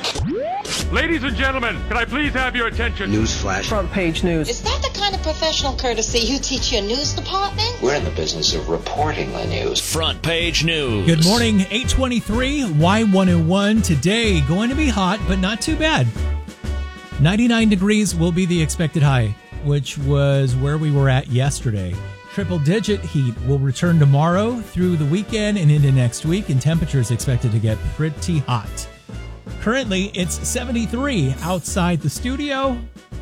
Ladies and gentlemen, can I please have your attention? Newsflash. Front page news. Is that the kind of professional courtesy you teach your news department? We're in the business of reporting the news. Front page news. Good morning, 8:23, Y101. Today, going to be hot, but not too bad. 99 degrees will be the expected high, which was where we were at yesterday. Triple-digit heat will return tomorrow through the weekend and into next week, and temperatures expected to get pretty hot. Currently, it's 73 outside the studio,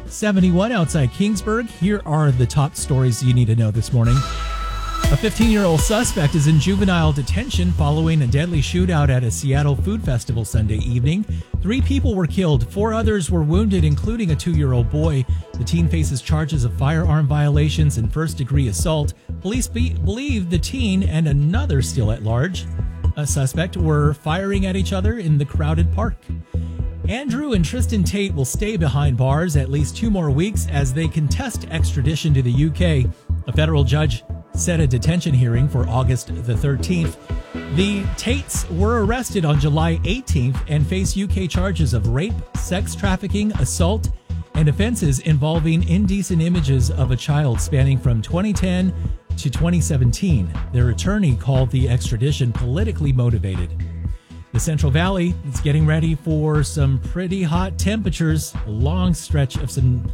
71 outside Kingsburg. Here are the top stories you need to know this morning. A 15-year-old suspect is in juvenile detention following a deadly shootout at a Seattle food festival Sunday evening. 3 people were killed. 4 others were wounded, including a 2-year-old boy. The teen faces charges of firearm violations and first-degree assault. Police believe the teen and another still at large, a suspect, were firing at each other in the crowded park. Andrew and Tristan Tate will stay behind bars at least 2 more weeks as they contest extradition to the UK. A federal judge set a detention hearing for August the 13th. The Tates were arrested on July 18th and face UK charges of rape, sex trafficking, assault, and offenses involving indecent images of a child spanning from 2010 to 2017. Their attorney called the extradition politically motivated. The Central Valley is getting ready for some pretty hot temperatures. A long stretch of some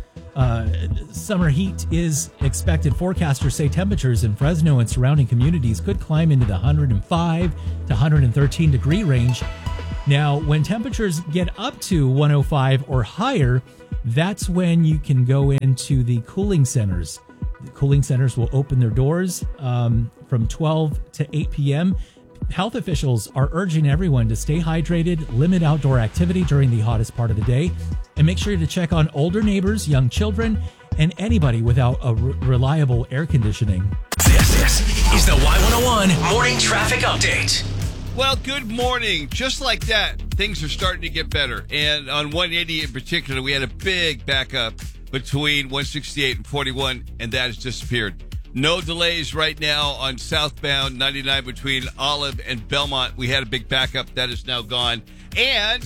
summer heat is expected. Forecasters say temperatures in Fresno and surrounding communities could climb into the 105 to 113 degree range. Now, when temperatures get up to 105 or higher, that's when you can go into the cooling centers. The cooling centers will open their doors from 12 to 8 p.m. Health officials are urging everyone to stay hydrated, limit outdoor activity during the hottest part of the day, and make sure to check on older neighbors, young children, and anybody without a reliable air conditioning. This is the Y101 Morning Traffic Update. Well, good morning. Just like that, things are starting to get better. And on 180 in particular, we had a big backup between 168 and 41, and that has disappeared. No delays right now on southbound 99 between Olive and Belmont. We had a big backup. That is now gone. And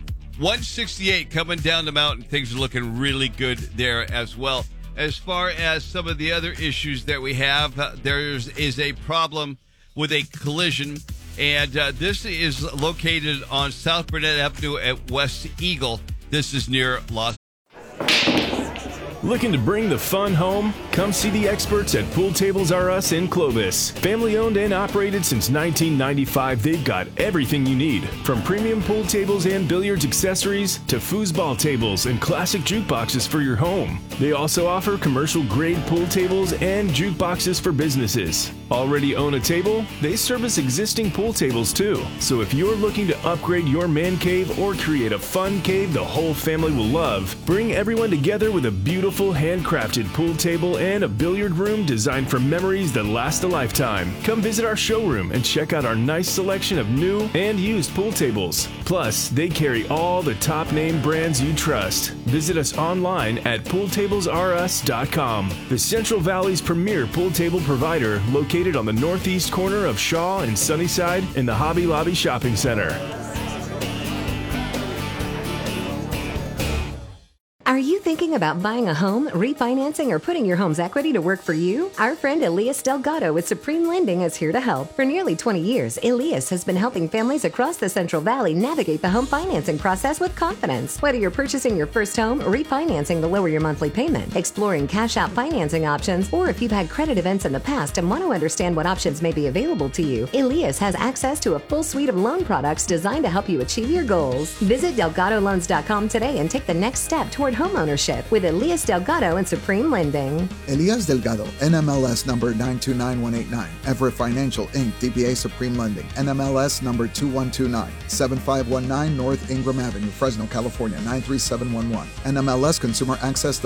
168 coming down the mountain. Things are looking really good there as well. As far as some of the other issues that we have, there is a problem with a collision. And this is located on South Burnett Avenue at West Eagle. This is near Los. Looking to bring the fun home? Come see the experts at Pool Tables R Us in Clovis. Family owned and operated since 1995, they've got everything you need. From premium pool tables and billiards accessories to foosball tables and classic jukeboxes for your home. They also offer commercial grade pool tables and jukeboxes for businesses. Already own a table? They service existing pool tables too. So if you're looking to upgrade your man cave or create a fun cave the whole family will love, bring everyone together with a beautiful handcrafted pool table and a billiard room designed for memories that last a lifetime. Come visit our showroom and check out our nice selection of new and used pool tables. Plus, they carry all the top name brands you trust. Visit us online at pooltablesrus.com, the Central Valley's premier pool table provider, located on the northeast corner of Shaw and Sunnyside in the Hobby Lobby Shopping Center. Are you thinking about buying a home, refinancing, or putting your home's equity to work for you? Our friend Elias Delgado with Supreme Lending is here to help. For nearly 20 years, Elias has been helping families across the Central Valley navigate the home financing process with confidence. Whether you're purchasing your first home, refinancing to lower your monthly payment, exploring cash-out financing options, or if you've had credit events in the past and want to understand what options may be available to you, Elias has access to a full suite of loan products designed to help you achieve your goals. Visit DelgadoLoans.com today and take the next step toward home ownership with Elias Delgado and Supreme Lending. Elias Delgado, NMLS number 929189. Everett Financial, Inc., DBA Supreme Lending, NMLS number 2129, 7519 North Ingram Avenue, Fresno, California, 93711. NMLS Consumer Access,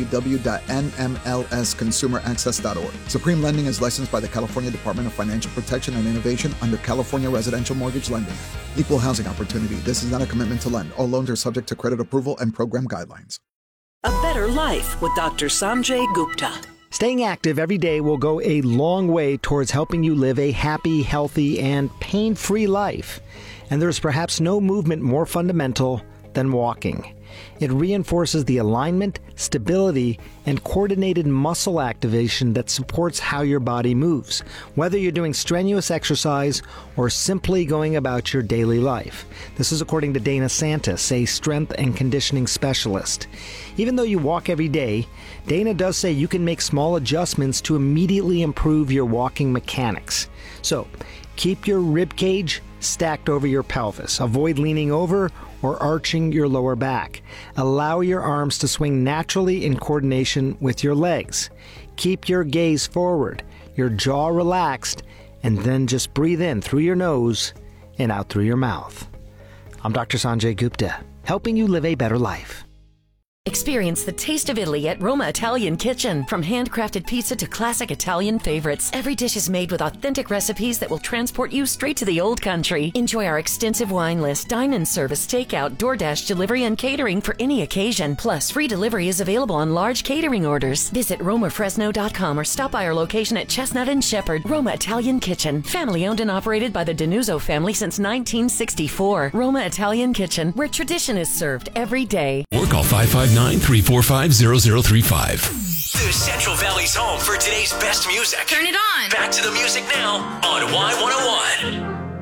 www.nmlsconsumeraccess.org. Supreme Lending is licensed by the California Department of Financial Protection and Innovation under California Residential Mortgage Lending Act. Equal housing opportunity. This is not a commitment to lend. All loans are subject to credit approval and program guidelines. A better life with Dr. Sanjay Gupta. Staying active every day will go a long way towards helping you live a happy, healthy, and pain-free life. And there's perhaps no movement more fundamental than walking. It reinforces the alignment, stability, and coordinated muscle activation that supports how your body moves, whether you're doing strenuous exercise or simply going about your daily life. This is according to Dana Santis, a strength and conditioning specialist. Even though you walk every day, Dana does say you can make small adjustments to immediately improve your walking mechanics. So, keep your rib cage stacked over your pelvis. Avoid leaning over or arching your lower back. Allow your arms to swing naturally in coordination with your legs. Keep your gaze forward, your jaw relaxed, and then just breathe in through your nose and out through your mouth. I'm Dr. Sanjay Gupta, helping you live a better life. Experience the taste of Italy at Roma Italian Kitchen. From handcrafted pizza to classic Italian favorites, every dish is made with authentic recipes that will transport you straight to the old country. Enjoy our extensive wine list, dine-in service, takeout, DoorDash delivery, and catering for any occasion. Plus, free delivery is available on large catering orders. Visit RomaFresno.com or stop by our location at Chestnut and Shepherd. Roma Italian Kitchen. Family owned and operated by the Denuzzo family since 1964. Roma Italian Kitchen, where tradition is served every day. Or call 559-345-0035. The Central Valley's home for today's best music. Turn it on. Back to the music now on Y101.